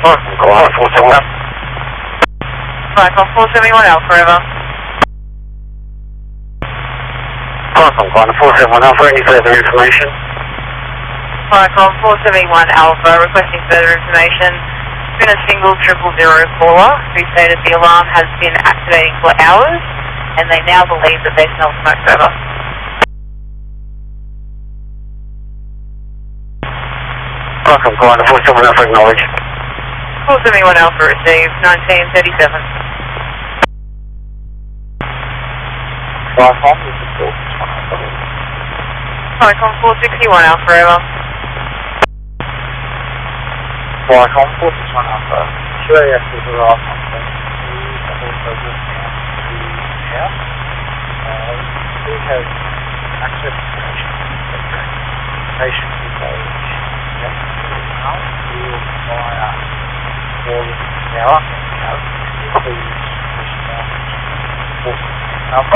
Awesome, go on, 471. Flycom 471 Alpha, over. Awesome, go on, 471 Alpha, any further information? Flycom 471 Alpha, requesting further information. It's been a single 000 caller who stated the alarm has been activating for hours and they now believe that they smell smoke, over. Awesome, go on, 471 Alpha, acknowledge. 471 Alpha received, 1937. Flycom, this is 461 Alpha. Flycom 461 Alpha, over. Flycom 461 Alpha. QAS has arrived on scene. We have also walked down to the house. We have access information to the patient is a now. We will require more than an hour. Please respond to 461 Alpha.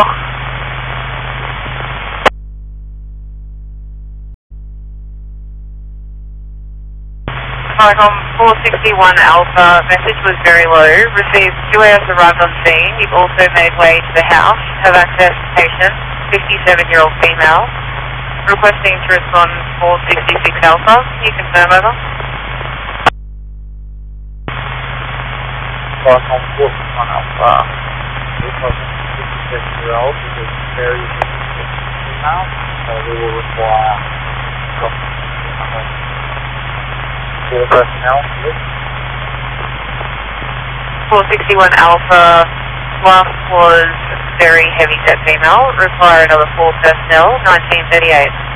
Flycom 461 Alpha, message was very low, received QAS arrived on scene, you've also made way to the house, have access to patient, 57-year-old female, requesting to respond 466 Alpha, can you confirm, over? Flycom 461 Alpha. This was a 57-year-old who is very female, so we will require four personnel for this. 461 Alpha, last was very heavy set female, require another 4 personnel, 1938.